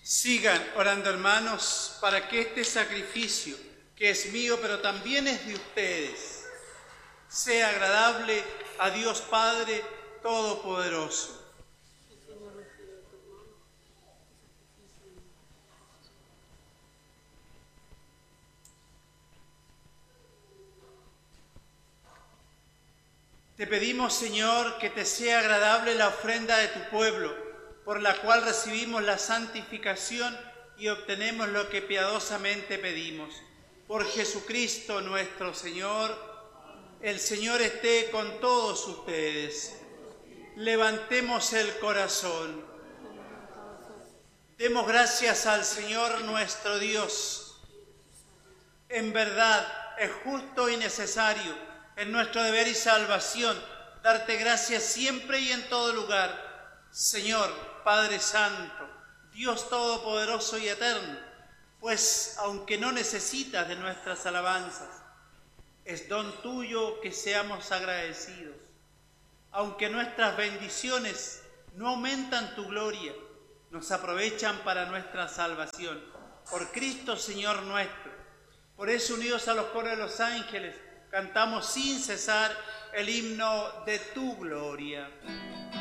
Sigan orando, hermanos, para que este sacrificio, que es mío, pero también es de ustedes, sea agradable a Dios Padre Todopoderoso. Te pedimos, Señor, que te sea agradable la ofrenda de tu pueblo, por la cual recibimos la santificación y obtenemos lo que piadosamente pedimos. Por Jesucristo nuestro Señor, el Señor esté con todos ustedes. Levantemos el corazón. Demos gracias al Señor nuestro Dios. En verdad, es justo y necesario, en nuestro deber y salvación, darte gracias siempre y en todo lugar. Señor, Padre Santo, Dios Todopoderoso y Eterno, pues aunque no necesitas de nuestras alabanzas, es don tuyo que seamos agradecidos. Aunque nuestras bendiciones no aumentan tu gloria, nos aprovechan para nuestra salvación. Por Cristo, Señor nuestro. Por eso, unidos a los coros de los ángeles, cantamos sin cesar el himno de tu gloria.